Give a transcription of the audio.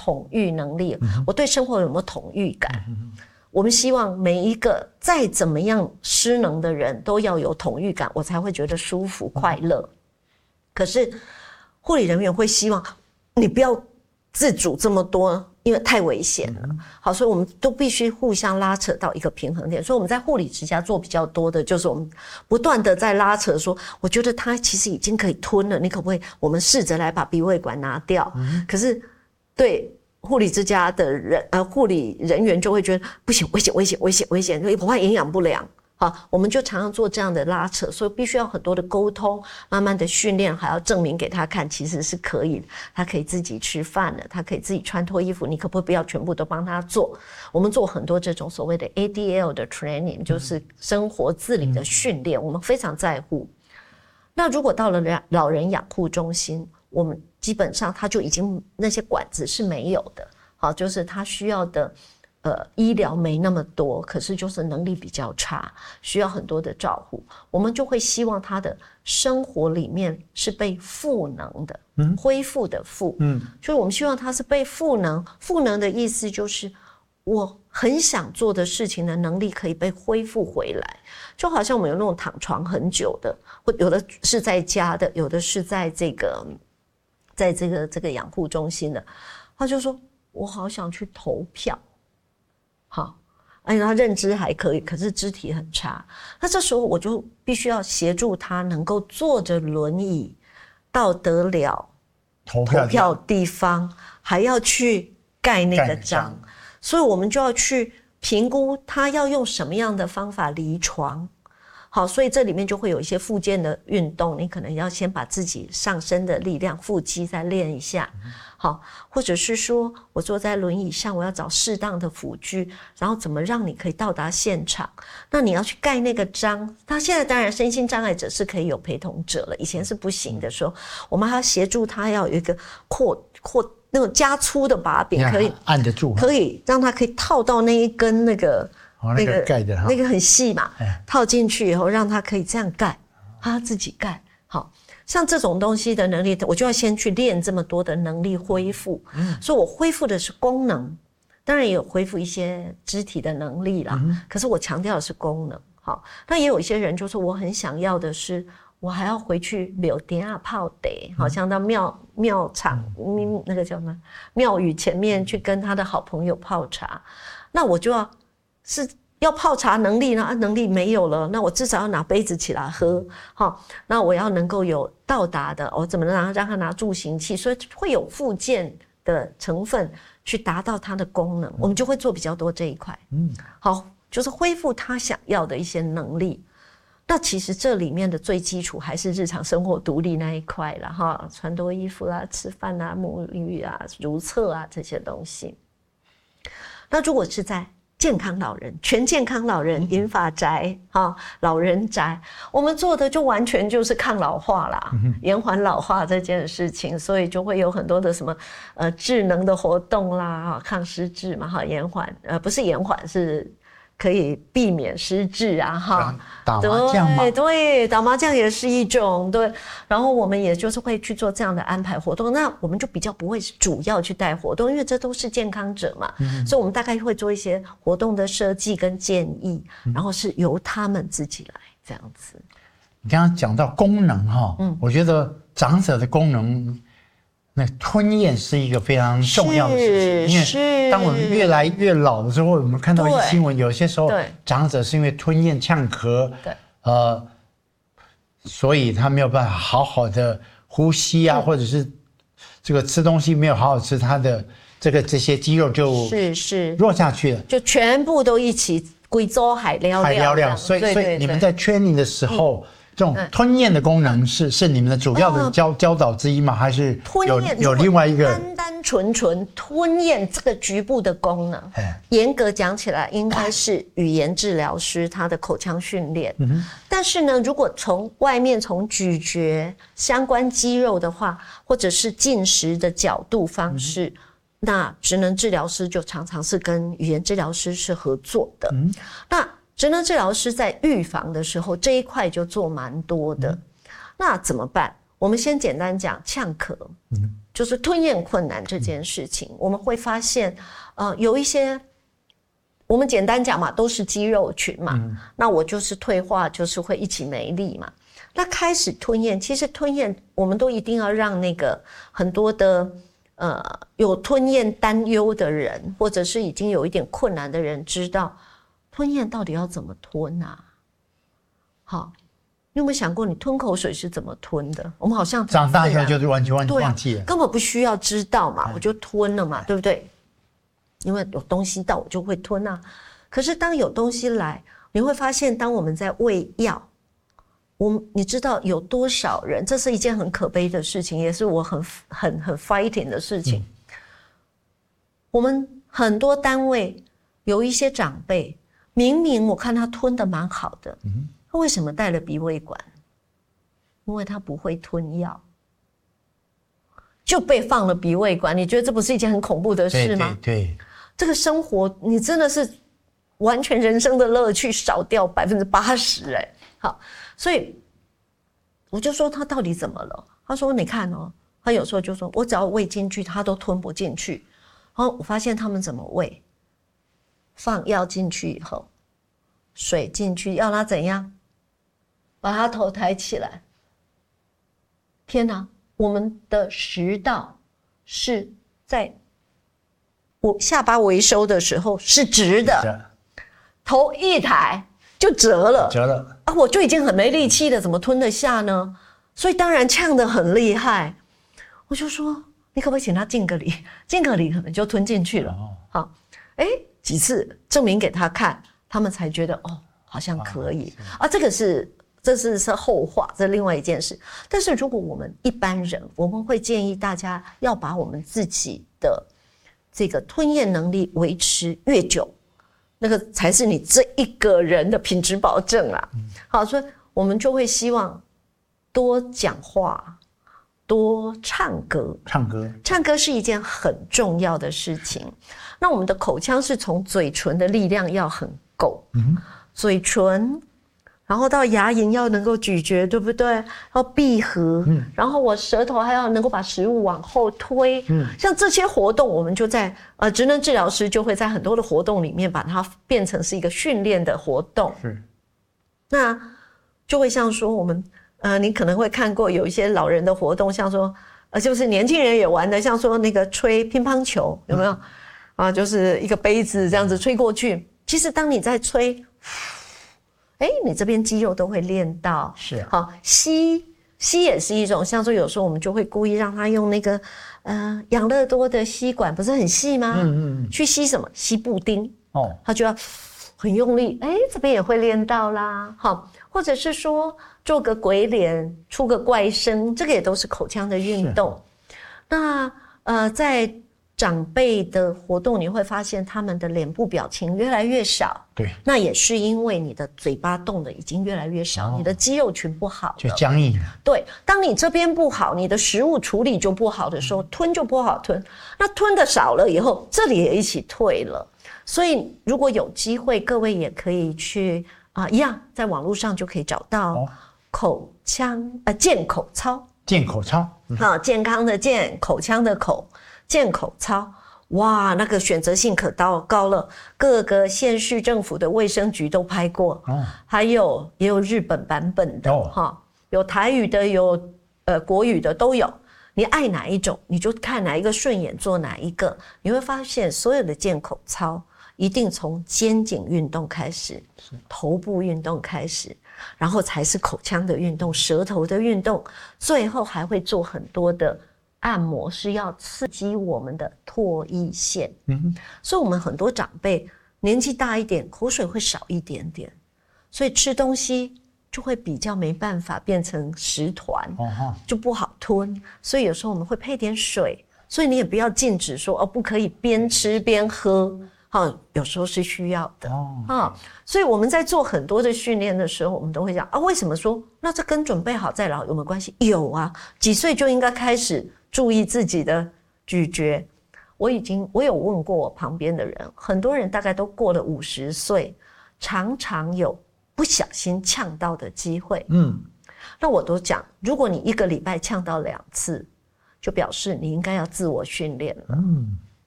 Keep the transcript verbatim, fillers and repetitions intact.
统御能力，嗯、我对生活有没有统御感？嗯、我们希望每一个再怎么样失能的人都要有统御感，我才会觉得舒服快乐。嗯、可是护理人员会希望你不要自主这么多，因为太危险了。好，所以我们都必须互相拉扯到一个平衡点。所以我们在护理之家做比较多的，就是我们不断的在拉扯说，我觉得他其实已经可以吞了，你可不可以我们试着来把鼻胃管拿掉？嗯、可是对护理之家的人，呃，护理人员就会觉得不行，危险，危险，危险，危险，我怕营养不良。好，我们就常常做这样的拉扯，所以必须要很多的沟通，慢慢的训练，还要证明给他看，其实是可以的，他可以自己吃饭了，他可以自己穿脱衣服，你可不可以不要全部都帮他做？我们做很多这种所谓的 A D L 的 training， 就是生活自理的训练，我们非常在乎。那如果到了老人养护中心，我们基本上他就已经那些管子是没有的，好，就是他需要的呃，医疗没那么多，可是就是能力比较差，需要很多的照顾，我们就会希望他的生活里面是被赋能的，嗯，恢复的复，嗯，所以我们希望他是被赋能。赋能的意思就是我很想做的事情的能力可以被恢复回来，就好像我们有那种躺床很久的，或有的是在家的，有的是在这个，在这个这个养护中心的，他就说我好想去投票。好，而且他认知还可以，可是肢体很差。那这时候我就必须要协助他能够坐着轮椅到得了投票地方，还要去盖那个章，所以我们就要去评估他要用什么样的方法离床。好，所以这里面就会有一些复健的运动，你可能要先把自己上身的力量、腹肌再练一下。好，或者是说我坐在轮椅上，我要找适当的辅具，然后怎么让你可以到达现场。那你要去盖那个章，他现在当然身心障碍者是可以有陪同者了，以前是不行的时候，我们还要协助他要有一个扩扩那种加粗的把柄，可以按得住， 可以让他可以套到那一根那个。 哦、那个盖的那个很细嘛，套进去以后让他可以这样盖，他自己盖。好，像这种东西的能力，我就要先去练这么多的能力恢复。嗯，所以我恢复的是功能，当然也有恢复一些肢体的能力啦。嗯、可是我强调的是功能。好，那也有一些人就说我很想要的是，我还要回去柳点啊泡得，好像到庙庙场、嗯、那个叫什么庙宇前面去跟他的好朋友泡茶，那我就要。是要泡茶能力呢、啊？能力没有了，那我至少要拿杯子起来喝。好，那我要能够有到达的，我怎么让让他拿助行器？所以会有复健的成分去达到它的功能，我们就会做比较多这一块。嗯，好，就是恢复他想要的一些能力。那其实这里面的最基础还是日常生活独立那一块啦，哈，穿脱衣服啦、吃饭啊、沐浴啊、如厕啊这些东西。那如果是在健康老人，全健康老人，银发宅哈，老人宅，我们做的就完全就是抗老化啦，延缓老化这件事情，所以就会有很多的什么呃智能的活动啦，抗失智嘛哈，延缓呃不是延缓是。可以避免失智啊，哈， 打麻将吗？ 对对，打麻将也是一种对。然后我们也就是会去做这样的安排活动，那我们就比较不会主要去带活动，因为这都是健康者嘛，嗯、所以我们大概会做一些活动的设计跟建议，嗯、然后是由他们自己来这样子。 你刚刚讲到功能哈，嗯，我觉得长者的功能。那吞咽是一个非常重要的事情，因为当我们越来越老的时候，我们看到一些新闻，有些时候长者是因为吞咽呛咳，呃，所以他没有办法好好的呼吸啊，或者是这个吃东西没有好好吃，他的这个这些肌肉就是是弱下去了， 就全部都一起贵州海撩海撩撩，所以所以你们在 training 的时候。嗯这种吞咽的功能是是你们的主要的教、呃、教导之一吗？还是有有另外一个单单纯纯吞咽这个局部的功能？严格讲起来，应该是语言治疗师他的口腔训练。嗯、但是呢，如果从外面从咀嚼相关肌肉的话，或者是进食的角度方式，嗯、那职能治疗师就常常是跟语言治疗师是合作的。嗯、那职能治疗师在预防的时候这一块就做蛮多的，嗯、那怎么办？我们先简单讲呛咳，嗯、 就是吞咽困难这件事情，我们会发现，呃，有一些，我们简单讲嘛，都是肌肉群嘛，嗯、那我就是退化，就是会一起没力嘛。那开始吞咽，其实吞咽，我们都一定要让那个很多的呃有吞咽担忧的人，或者是已经有一点困难的人，知道吞咽到底要怎么吞啊？好。你有没有想过，你吞口水是怎么吞的？我们好像长大以后就是完全忘忘记了， 根本不需要知道嘛，我就吞了嘛，对不对？因为有东西到，我就会吞啊。可是当有东西来，你会发现，当我们在喂药，我们你知道有多少人？这是一件很可悲的事情，也是我很很很 fighting 的事情。嗯、我们很多单位有一些长辈，明明我看他吞的蛮好的。嗯，他为什么带了鼻胃管？因为他不会吞药，就被放了鼻胃管。你觉得这不是一件很恐怖的事吗？ 对 对, 对， 这个生活你真的是完全人生的乐趣少掉百分之八十哎。好，所以我就说他到底怎么了？他说你看哦，他有时候就说我只要喂进去，他都吞不进去。然后我发现他们怎么喂，放药进去以后，水进去，要他怎样？把他头抬起来。天哪，我们的食道是在我下巴微收的时候是直的，是头一抬就折了， 折了啊！我就已经很没力气了，怎么吞得下呢？所以当然呛得很厉害。我就说，你可不可以请他敬个礼？敬个礼可能就吞进去了。哦、好，哎，几次证明给他看，他们才觉得哦。好像可以啊，这个是这是是后话，这是另外一件事。但是如果我们一般人，我们会建议大家要把我们自己的这个吞咽能力维持越久，那个才是你这一个人的品质保证啦。嗯、好，所以我们就会希望多讲话，多唱歌。 唱歌， 唱歌是一件很重要的事情。那我们的口腔是从嘴唇的力量要很够。嗯。嘴唇，然后到牙龈要能够咀嚼，对不对？要闭合，嗯、然后我舌头还要能够把食物往后推。嗯、像这些活动，我们就在呃，职能治疗师就会在很多的活动里面把它变成是一个训练的活动。是，那就会像说我们呃，你可能会看过有一些老人的活动，像说呃，就是年轻人也玩的，像说那个吹乒乓球，有没有？嗯、啊，就是一个杯子这样子吹过去。其实当你在吹。哎，你这边肌肉都会练到， 是好吸吸也是一种，像说有时候我们就会故意让他用那个呃养乐多的吸管，不是很细吗？嗯嗯嗯，去吸什么？吸布丁哦，他就要很用力，哎，这边也会练到啦，好，或者是说做个鬼脸，出个怪声，这个也都是口腔的运动。那呃在长辈的活动，你会发现他们的脸部表情越来越少。 对， 那也是因为你的嘴巴动的已经越来越少，哦、你的肌肉群不好了， 就僵硬了。 对，当你这边不好，你的食物处理就不好的时候，吞就不好吞。那吞的少了以后，这里也一起退了。所以如果有机会，各位也可以去啊、呃，一样在网络上就可以找到口腔呃健口操。 健口操， 好、嗯，健康的健，口腔的口。健口操，哇，那个选择性可高高了，各个县市政府的卫生局都拍过，哦、还有也有日本版本的，哈、哦，有台语的，有呃国语的都有。你爱哪一种，你就看哪一个顺眼做哪一个。你会发现，所有的健口操一定从肩颈运动开始，头部运动开始，然后才是口腔的运动、舌头的运动，最后还会做很多的。按摩是要刺激我们的唾液腺，嗯，所以我们很多长辈年纪大一点，口水会少一点点，所以吃东西就会比较没办法变成食团，哦、就不好吞。所以有时候我们会配点水，所以你也不要禁止说哦，不可以边吃边喝，哈，有时候是需要的，哦、啊。所以我们在做很多的训练的时候，我们都会讲啊，为什么说那这跟准备好再老有没有关系？有啊，几岁就应该开始。注意自己的咀嚼。我已经我有问过我旁边的人，很多人大概都过了五十岁，常常有不小心呛到的机会。嗯，那我都讲，如果你一个礼拜呛到两次， 就表示你应该要自我训练了。 嗯，